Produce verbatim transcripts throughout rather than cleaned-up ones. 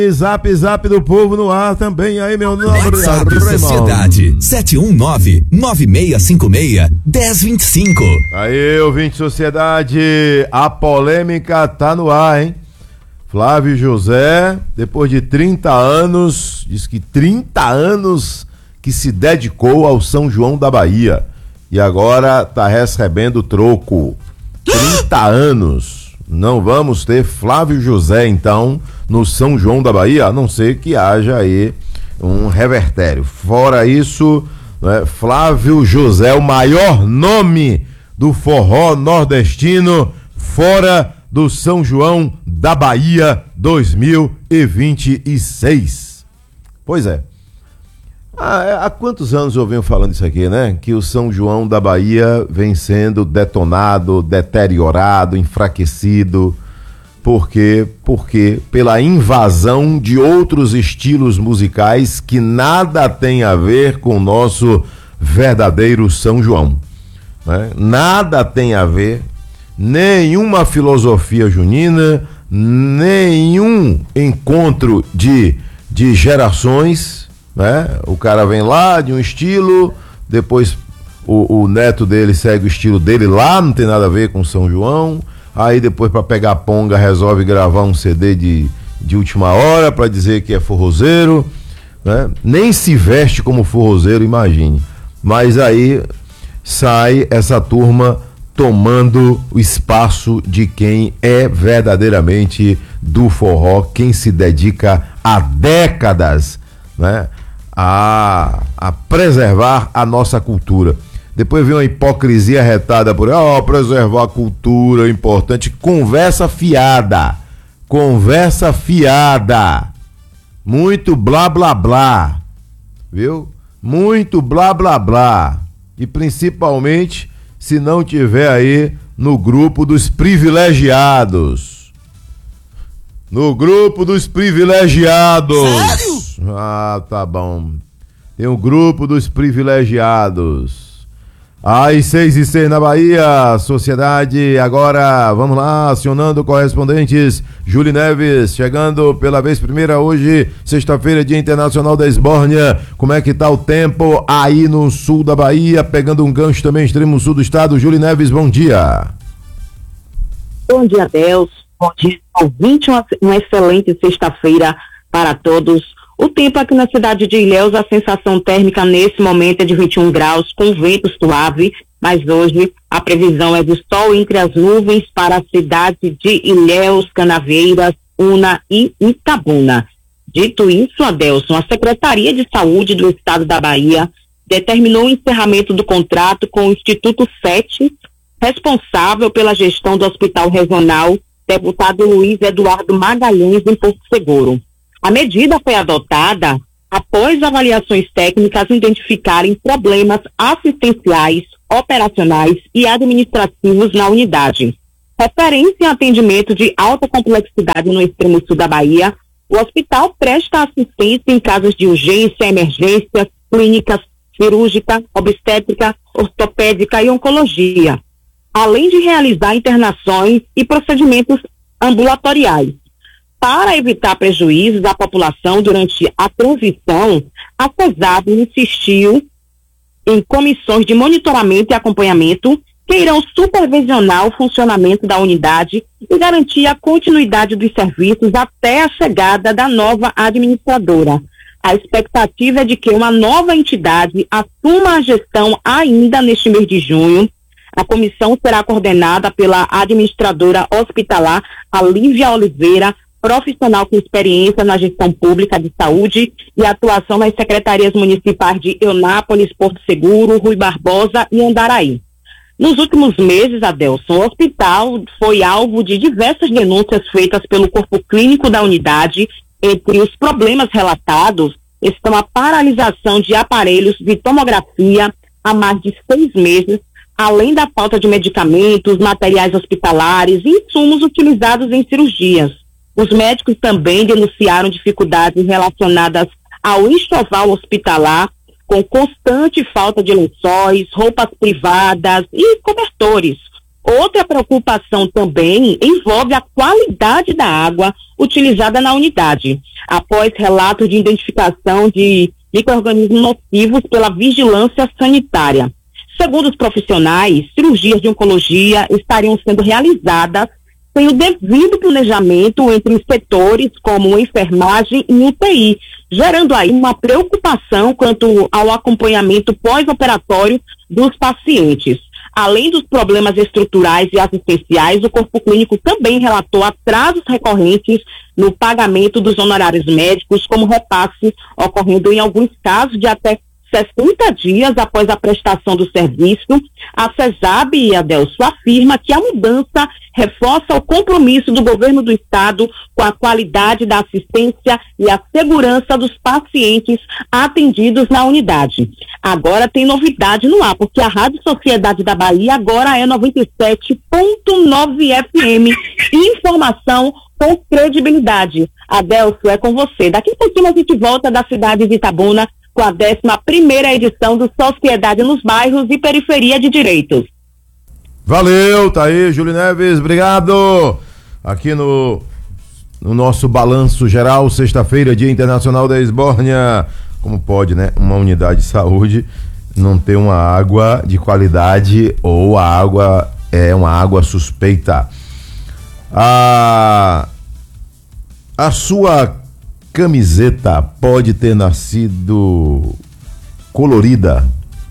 Zap Zap do Povo no ar também, aí meu nome é WhatsApp Sociedade sete um nove, nove seis cinco seis, um zero dois cinco. Aí, ouvinte Sociedade, a polêmica tá no ar, hein? Flávio José, depois de trinta anos, diz que trinta anos que se dedicou ao São João da Bahia e agora tá recebendo troco. trinta anos. Não vamos ter Flávio José, então, no São João da Bahia, a não ser que haja aí um revertério. Fora isso, né, Flávio José, o maior nome do forró nordestino, fora do São João da Bahia dois mil e vinte e seis. Pois é. Há, há quantos anos eu venho falando isso aqui, né? Que o São João da Bahia vem sendo detonado, deteriorado, enfraquecido. Por quê? Porque pela invasão de outros estilos musicais que nada tem a ver com o nosso verdadeiro São João, né? Nada tem a ver, nenhuma filosofia junina, nenhum encontro de, de gerações, né? O cara vem lá de um estilo, depois o, o neto dele segue o estilo dele lá, não tem nada a ver com São João. Aí depois, para pegar ponga, resolve gravar um C D de, de última hora para dizer que é forrozeiro, né? Nem se veste como forrozeiro, imagine. Mas aí sai essa turma tomando o espaço de quem é verdadeiramente do forró, quem se dedica há décadas, né, a, a preservar a nossa cultura. Depois vem uma hipocrisia retada por aí, ó, oh, preservar a cultura é importante. Conversa fiada, conversa fiada, muito blá blá blá, viu? Muito blá blá blá, e principalmente se não tiver aí no grupo dos privilegiados. No grupo dos privilegiados. Sério? Ah, tá bom. Tem o grupo dos privilegiados. Às seis e seis na Bahia, Sociedade, agora, vamos lá, acionando correspondentes. Júlio Neves, chegando pela vez primeira hoje, sexta-feira, Dia Internacional da Esbórnia. Como é que tá o tempo aí no sul da Bahia, pegando um gancho também, extremo sul do estado. Júlio Neves, bom dia. Bom dia, Deus. Bom dia, ouvinte, uma, uma excelente sexta-feira para todos. O tempo aqui na cidade de Ilhéus, a sensação térmica nesse momento é de vinte e um graus, com vento suave, mas hoje a previsão é de sol entre as nuvens para a cidade de Ilhéus, Canaveiras, Una e Itabuna. Dito isso, Adelson, a Secretaria de Saúde do Estado da Bahia determinou o encerramento do contrato com o Instituto sete, responsável pela gestão do Hospital Regional, deputado Luiz Eduardo Magalhães, em Porto Seguro. A medida foi adotada após avaliações técnicas identificarem problemas assistenciais, operacionais e administrativos na unidade. Referência em atendimento de alta complexidade no extremo sul da Bahia, o hospital presta assistência em casos de urgência, emergências, clínicas, cirúrgica, obstétrica, ortopédica e oncologia, além de realizar internações e procedimentos ambulatoriais. Para evitar prejuízos à população durante a transição, a CESAB insistiu em comissões de monitoramento e acompanhamento que irão supervisionar o funcionamento da unidade e garantir a continuidade dos serviços até a chegada da nova administradora. A expectativa é de que uma nova entidade assuma a gestão ainda neste mês de junho. A comissão será coordenada pela administradora hospitalar, a Lívia Oliveira, profissional com experiência na gestão pública de saúde e atuação nas secretarias municipais de Eunápolis, Porto Seguro, Rui Barbosa e Andaraí. Nos últimos meses, Adelson, o hospital foi alvo de diversas denúncias feitas pelo corpo clínico da unidade. Entre os problemas relatados estão a paralisação de aparelhos de tomografia há mais de seis meses, além da falta de medicamentos, materiais hospitalares e insumos utilizados em cirurgias. Os médicos também denunciaram dificuldades relacionadas ao enxoval hospitalar, com constante falta de lençóis, roupas privadas e cobertores. Outra preocupação também envolve a qualidade da água utilizada na unidade, após relatos de identificação de micro-organismos nocivos pela vigilância sanitária. Segundo os profissionais, cirurgias de oncologia estariam sendo realizadas sem o devido planejamento entre inspetores, como enfermagem e U T I, gerando aí uma preocupação quanto ao acompanhamento pós-operatório dos pacientes. Além dos problemas estruturais e assistenciais, o corpo clínico também relatou atrasos recorrentes no pagamento dos honorários médicos, como repasse, ocorrendo em alguns casos de até sessenta dias após a prestação do serviço. A CESAB e a Adelso afirma que a mudança reforça o compromisso do governo do estado com a qualidade da assistência e a segurança dos pacientes atendidos na unidade. Agora tem novidade no ar, porque a Rádio Sociedade da Bahia agora é noventa e sete ponto nove F M. Informação com credibilidade. Adelso, é com você. Daqui a pouquinho a gente volta da cidade de Itabuna com a décima primeira edição do Sociedade nos Bairros e Periferia de Direitos. Valeu, tá aí, Júlio Neves, obrigado. Aqui no, no nosso balanço geral, sexta-feira, Dia Internacional da Esbórnia. Como pode, né, uma unidade de saúde não ter uma água de qualidade ou a água é uma água suspeita? A, a sua camiseta pode ter nascido colorida,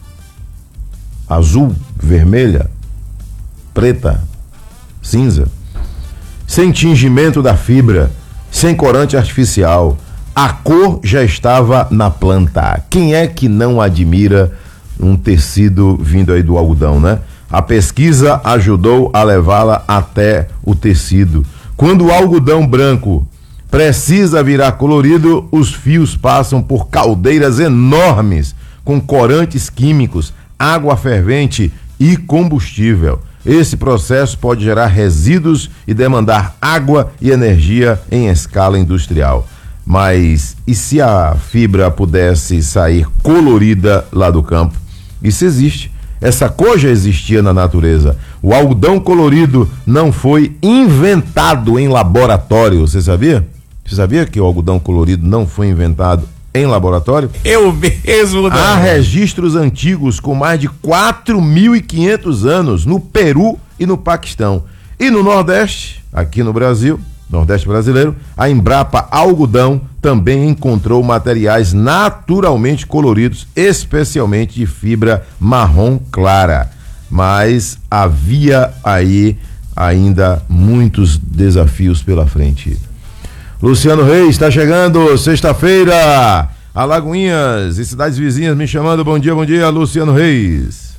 azul, vermelha, preta, cinza, sem tingimento da fibra, sem corante artificial. A cor já estava na planta. Quem é que não admira um tecido vindo aí do algodão, né? A pesquisa ajudou a levá-la até o tecido. Quando o algodão branco precisa virar colorido, os fios passam por caldeiras enormes com corantes químicos, água fervente e combustível. Esse processo pode gerar resíduos e demandar água e energia em escala industrial. Mas e se a fibra pudesse sair colorida lá do campo? Isso existe. Essa cor já existia na natureza. O algodão colorido não foi inventado em laboratório. Você sabia? Você sabia que o algodão colorido não foi inventado em laboratório? Eu mesmo. Não. Há registros antigos com mais de quatro mil e quinhentos anos no Peru e no Paquistão. E no Nordeste, aqui no Brasil, Nordeste brasileiro, a Embrapa Algodão também encontrou materiais naturalmente coloridos, especialmente de fibra marrom clara. Mas havia aí ainda muitos desafios pela frente. Luciano Reis está chegando, sexta-feira, Alagoinhas e cidades vizinhas me chamando. Bom dia, bom dia, Luciano Reis.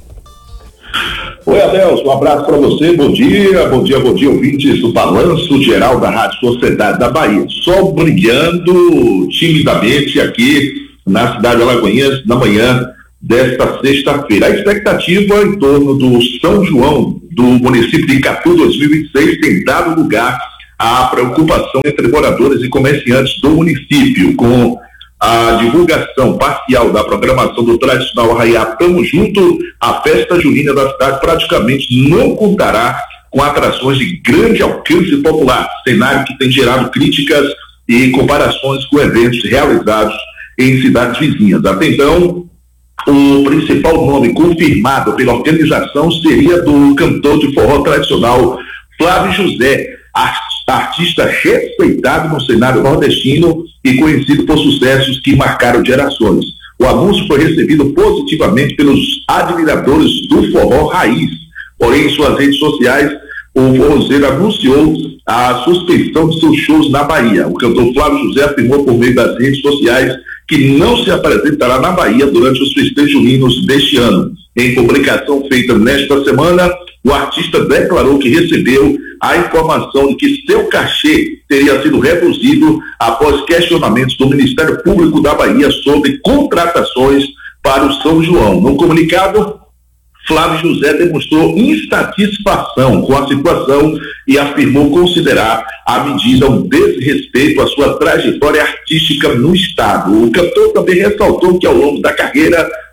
Oi, Adelso, um abraço para você, bom dia, bom dia, bom dia, ouvintes do Balanço Geral da Rádio Sociedade da Bahia. Sol brilhando timidamente aqui na cidade de Alagoinhas, na manhã desta sexta-feira. A expectativa em torno do São João do município de Icatu dois mil e vinte e seis tem dado lugar à preocupação entre moradores e comerciantes do município, com a divulgação parcial da programação do tradicional Arraiá Tamo Junto. A festa junina da cidade praticamente não contará com atrações de grande alcance popular, cenário que tem gerado críticas e comparações com eventos realizados em cidades vizinhas. Até então, o principal nome confirmado pela organização seria do cantor de forró tradicional Flávio José, artista respeitado no cenário nordestino e conhecido por sucessos que marcaram gerações. O anúncio foi recebido positivamente pelos admiradores do forró raiz. Porém, em suas redes sociais, o forrozeiro anunciou a suspensão de seus shows na Bahia. O cantor Flávio José afirmou por meio das redes sociais que não se apresentará na Bahia durante os festejos juninos deste ano. Em publicação feita nesta semana, o artista declarou que recebeu a informação de que seu cachê teria sido reduzido após questionamentos do Ministério Público da Bahia sobre contratações para o São João. No comunicado, Flávio José demonstrou insatisfação com a situação e afirmou considerar a medida um desrespeito à sua trajetória artística no estado. O cantor também ressaltou que ao longo da carreira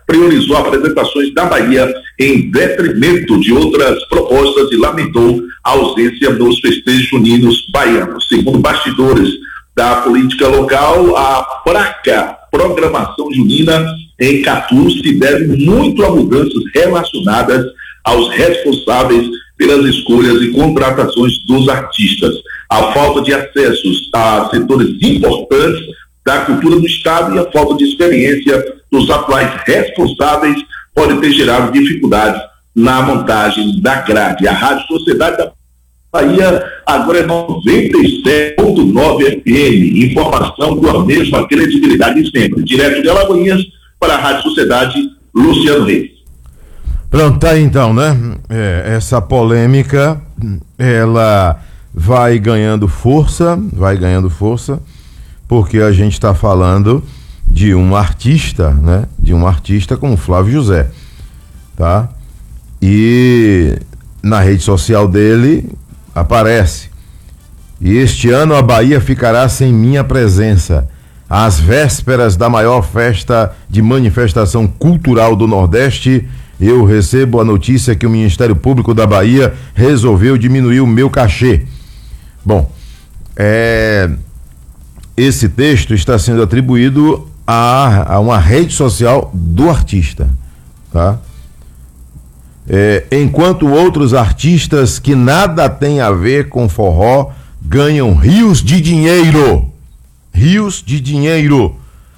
priorizou apresentações da Bahia em detrimento de outras propostas e lamentou a ausência nos festejos juninos baianos. Segundo bastidores da política local, a fraca programação junina em Catu se deve muito a mudanças relacionadas aos responsáveis pelas escolhas e contratações dos artistas. A falta de acessos a setores importantes da cultura do Estado e a falta de experiência dos atuais responsáveis pode ter gerado dificuldades na montagem da grade. A Rádio Sociedade da Bahia agora é noventa e sete ponto nove F M, informação com a mesma credibilidade de sempre. Direto de Alagoinhas para a Rádio Sociedade, Luciano Reis. Pronto, tá aí então, né? É, essa polêmica, ela vai ganhando força, vai ganhando força, porque a gente está falando de um artista, né? De um artista como Flávio José, tá? E na rede social dele aparece: e este ano a Bahia ficará sem minha presença. Às vésperas da maior festa de manifestação cultural do Nordeste, eu recebo a notícia que o Ministério Público da Bahia resolveu diminuir o meu cachê. Bom, é, esse texto está sendo atribuído a, a uma rede social do artista, tá? É, enquanto outros artistas que nada têm a ver com forró ganham rios de dinheiro, rios de dinheiro,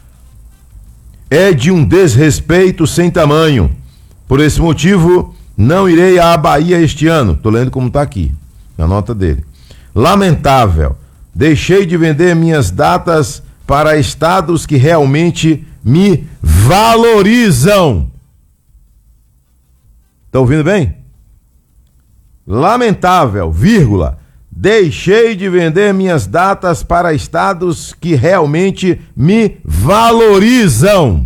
é de um desrespeito sem tamanho. Por esse motivo, não irei à Bahia este ano. Tô lendo como tá aqui, na nota dele. Lamentável, deixei de vender minhas datas para estados que realmente me valorizam. Tá ouvindo bem? Lamentável, vírgula, deixei de vender minhas datas para estados que realmente me valorizam.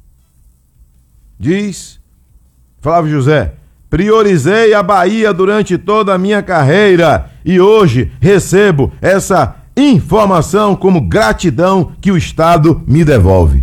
Diz Flávio José: priorizei a Bahia durante toda a minha carreira e hoje recebo essa informação como gratidão que o Estado me devolve.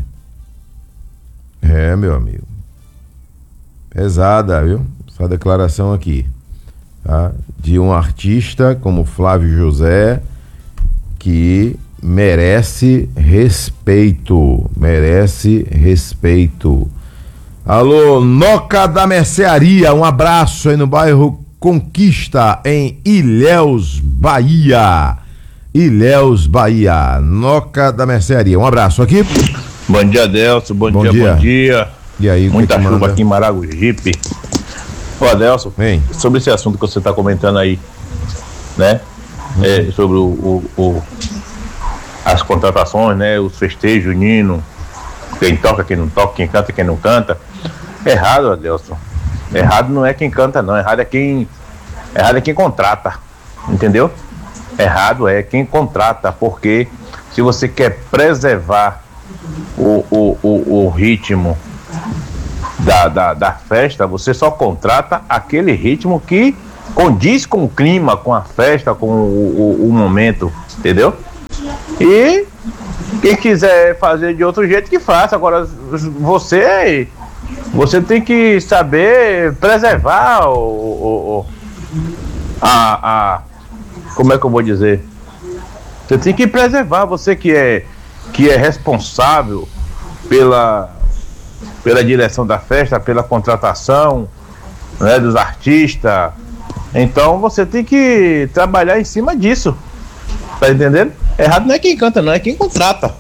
É, meu amigo. Pesada, viu? Essa declaração aqui, tá? De um artista como Flávio José, que merece respeito, merece respeito. Alô, Noca da Mercearia, um abraço aí no bairro Conquista, em Ilhéus, Bahia. Ilhéus, Bahia, Noca da Mercearia, um abraço aqui. Bom dia, Adelson, bom, bom dia, dia, bom dia. E aí, muita chuva manda? Aqui em Maragogipe. Ô, Adelson, Vem. Sobre esse assunto que você está comentando aí, né? Hum. É, sobre o, o, o, as contratações, né? Os festejos juninos, quem toca, quem não toca, quem canta, quem não canta. Errado, Adelson. Errado não é quem canta, não. Errado é quem, errado é quem contrata, entendeu? Errado é quem contrata, porque se você quer preservar o, o, o, o ritmo da, da, da festa, você só contrata aquele ritmo que condiz com o clima, com a festa, com o, o, o momento, entendeu? E quem quiser fazer de outro jeito, que faça. Agora, você você tem que saber preservar o, o, o a, a como é que eu vou dizer? Você tem que preservar, você que é que é responsável pela pela direção da festa, pela contratação, né, dos artistas. Então você tem que trabalhar em cima disso. Tá entendendo? Errado não é quem canta, não, é quem contrata.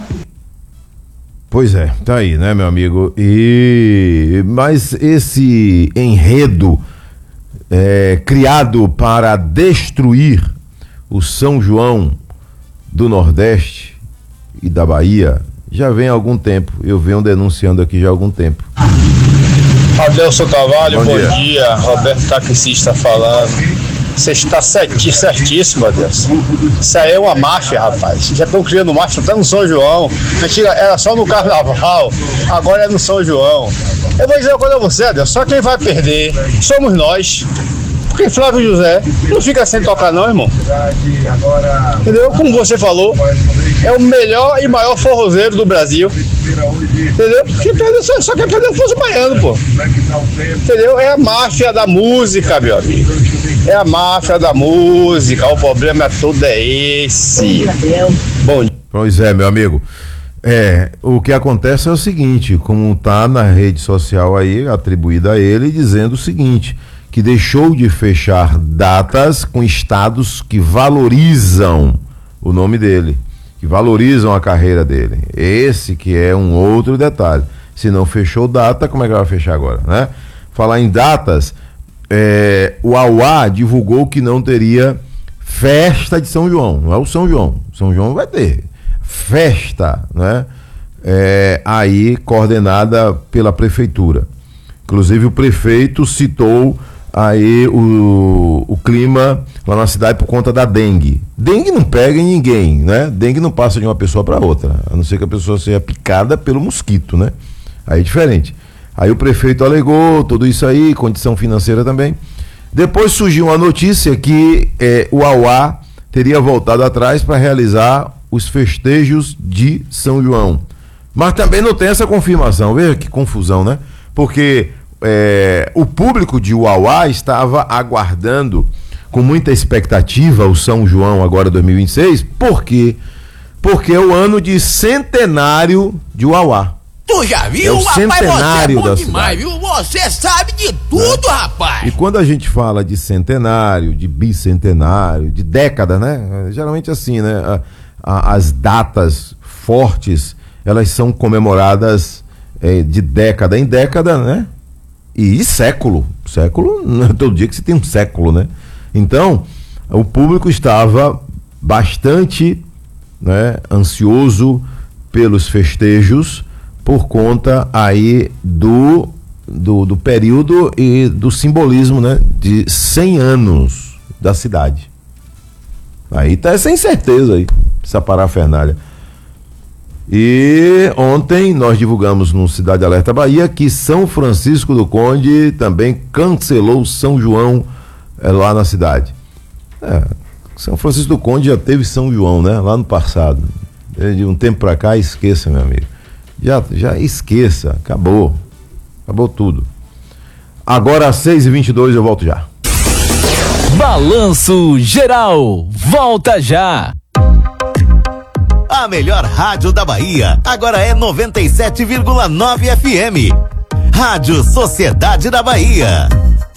Pois é, tá aí, né, meu amigo? E mas esse enredo é, criado para destruir o São João do Nordeste e da Bahia já vem há algum tempo. Eu venho denunciando aqui já há algum tempo. Adelson Carvalho, bom, bom dia. dia. Roberto Taxista falando. Você está certíssimo, Adelson. Isso aí é uma máfia, rapaz. Já estão criando máfia até no São João. Antiga era só no Carnaval, agora é no São João. Eu vou dizer uma coisa a você, Adelson, só quem vai perder somos nós. Porque Flávio José não fica sem tocar não, irmão. Entendeu? Como você falou, é o melhor e maior forrozeiro do Brasil. Entendeu? Que perdeu, só, só quer perder o Fuso Baiano, pô. Entendeu? É a máfia da música, meu amigo. É a máfia da música. O problema todo é esse. Bom dia. Pois é, meu amigo. É, o que acontece é o seguinte, como tá na rede social aí, atribuída a ele, dizendo o seguinte, que deixou de fechar datas com estados que valorizam o nome dele, que valorizam a carreira dele. Esse que é um outro detalhe. Se não fechou data, como é que vai fechar agora, né? Falar em datas, é, o Auá divulgou que não teria festa de São João, não é o São João, São João vai ter festa, né? É, aí coordenada pela prefeitura. Inclusive o prefeito citou aí o, o clima lá na cidade por conta da dengue. Dengue não pega em ninguém, né? Dengue não passa de uma pessoa para outra, a não ser que a pessoa seja picada pelo mosquito, né? Aí é diferente. Aí o prefeito alegou tudo isso aí, condição financeira também. Depois surgiu uma notícia que é, o Auá teria voltado atrás para realizar os festejos de São João. Mas também não tem essa confirmação. Veja que confusão, né? Porque é, o público de Uauá estava aguardando com muita expectativa o São João agora dois mil e vinte e seis. Por quê? Porque é o ano de centenário de Uauá. Tu já viu? É o Rapaz, centenário você é bom da demais, cidade. viu? Você sabe de tudo, É. rapaz. E quando a gente fala de centenário, de bicentenário, de década, né? Geralmente assim, né? A, a, as datas fortes, elas são comemoradas é, de década em década, né? E século. Século, não é todo dia que você tem um século, né? Então, o público estava bastante, né, ansioso pelos festejos, por conta aí do, do, do período e do simbolismo, né, de cem anos da cidade. Aí tá essa incerteza aí, essa parafernália. E ontem nós divulgamos no Cidade Alerta Bahia que São Francisco do Conde também cancelou São João é, lá na cidade. É, São Francisco do Conde já teve São João, né, lá no passado. De um tempo pra cá, esqueça, meu amigo. Já, já esqueça, acabou. Acabou tudo. Agora às seis e vinte e dois eu volto já. Balanço Geral, volta já. A melhor rádio da Bahia agora é noventa e sete vírgula nove F M. Rádio Sociedade da Bahia.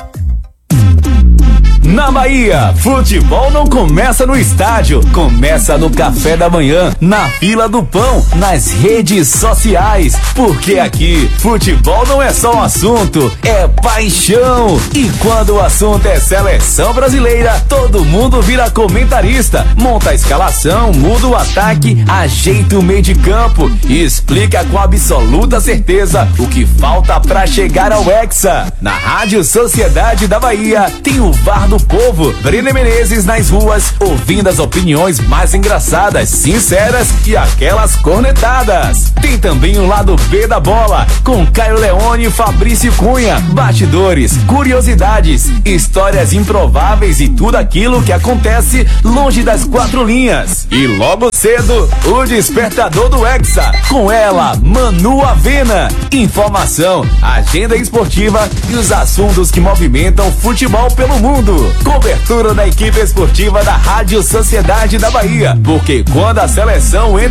Na Bahia, futebol não começa no estádio, começa no café da manhã, na fila do pão, nas redes sociais, porque aqui, futebol não é só um assunto, é paixão. E quando o assunto é seleção brasileira, todo mundo vira comentarista, monta a escalação, muda o ataque, ajeita o meio de campo e explica com absoluta certeza o que falta pra chegar ao Hexa. Na Rádio Sociedade da Bahia, tem o V A R do Povo, Breno Menezes nas ruas, ouvindo as opiniões mais engraçadas, sinceras e aquelas cornetadas. Tem também o lado B da bola, com Caio Leone e Fabrício Cunha, bastidores, curiosidades, histórias improváveis e tudo aquilo que acontece longe das quatro linhas. E logo cedo, o despertador do Hexa, com ela, Manu Avena. Informação, agenda esportiva e os assuntos que movimentam futebol pelo mundo. Cobertura da equipe esportiva da Rádio Sociedade da Bahia, porque quando a seleção entra